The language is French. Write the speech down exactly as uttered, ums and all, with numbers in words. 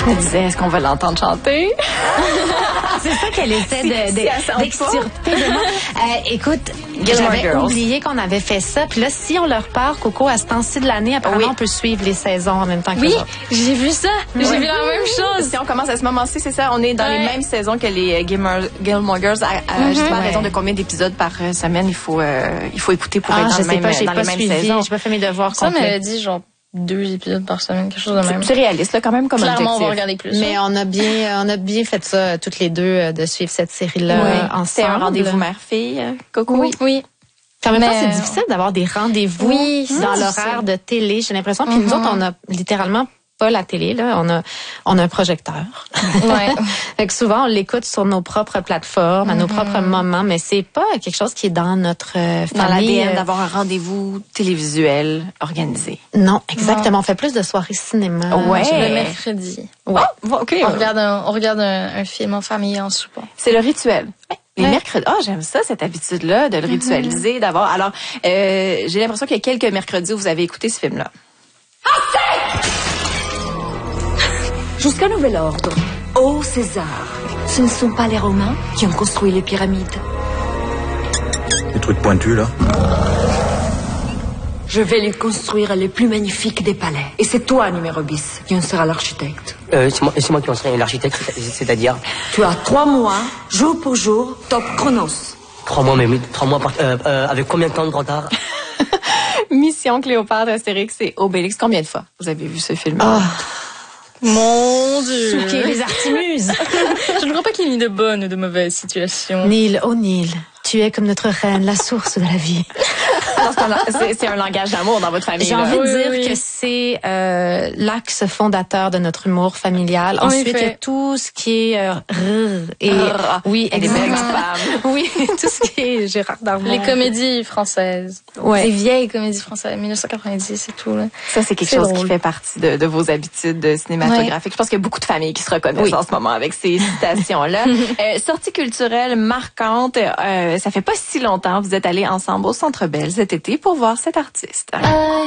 Je me disais, est-ce qu'on va l'entendre chanter? C'est ça qu'elle essaie de, de, si d'extirper de moi. Euh, écoute, Gilmore j'avais Girls. oublié qu'on avait fait ça. Puis là, si on leur part, Coco, à ce temps-ci de l'année, apparemment, Oui. on peut suivre les saisons en même temps que Oui, les autres. j'ai vu ça. J'ai Ouais. vu la même chose. Si on commence à ce moment-ci, c'est ça, on est dans Ouais. les mêmes saisons que les euh, Gilmore, Gilmore Girls. À, à, Je sais pas à Ouais. raison de combien d'épisodes par euh, semaine il faut, euh, il faut écouter pour Ah, être dans, je le sais même, pas, j'ai dans pas les mêmes suivi, saisons. j'ai pas fait mes devoirs Ça complets. m'avait dit genre deux épisodes par semaine, quelque chose de même. C'est réaliste, là, quand même, comme Clairement, on objectif. va regarder plus. Mais on a bien, on a bien fait ça euh, toutes les deux euh, de suivre cette série-là Ouais. euh, ensemble. C'est un rendez-vous mère-fille, euh, Coco? Oui, oui. Puis en même temps, Mais, c'est euh, difficile d'avoir des rendez-vous Oui, c'est dans difficile. l'horaire de télé, j'ai l'impression. Puis nous Mhm. autres, on a littéralement pas la télé, là. On a, on a un projecteur. Ouais. Fait que souvent, on l'écoute sur nos propres plateformes, à nos propres moments, mais c'est pas quelque chose qui est dans notre euh, Dans famille. l'A D N euh, d'avoir un rendez-vous télévisuel organisé. Non, exactement. On fait plus de soirées cinéma. Ouais. Le mercredi. Ouais. Bon, OK. On regarde un, on regarde un, un film en famille en soupant. C'est le rituel. Les Ouais. mercredis. Ah, j'aime ça, cette habitude-là, de le ritualiser, d'avoir. Alors, euh, j'ai l'impression qu'il y a quelques mercredis où vous avez écouté ce film-là. Jusqu'à nouvel ordre. Ô César, ce ne sont pas les Romains qui ont construit les pyramides. Les trucs pointus, là. Je vais les construire les plus magnifiques des palais. Et c'est toi, numéro bis, qui en sera l'architecte. Euh, c'est moi, c'est moi qui en serai l'architecte, c'est- c'est-à-dire Tu as trois mois, jour pour jour, top chronos. trois mois, mais oui, trois mois par, euh, euh, avec combien de temps de retard? Mission Cléopâtre, Astérix et Obélix. Combien de fois vous avez vu ce film-là? Mon Dieu. Souquet, les Artimuses. Je ne crois pas qu'il y ait ni de bonnes ou de mauvaises situations. Nil, oh Nil, tu es comme notre reine, la source de la vie. Non, c'est un- c'est- c'est un langage d'amour dans votre famille. J'ai là. envie de Oui, dire oui. que c'est euh, l'axe fondateur de notre humour familial. En Ensuite, effet. il y a tout ce qui est euh, rrr et Rrr. oui, Et des belles exactement. femmes. Oui, tout ce qui est Gérard Darmon. Les comédies françaises. Ouais. Les vieilles comédies françaises, dix-neuf cent quatre-vingt-dix et tout. Là. Ça, c'est quelque C'est chose drôle. qui fait partie de, de vos habitudes de cinématographiques. Je pense qu'il y a beaucoup de familles qui se reconnaissent Oui. en ce moment avec ces citations-là. euh, sortie culturelle marquante. Euh, ça fait pas si longtemps, vous êtes allés ensemble au Centre Bell cet été pour voir cet artiste.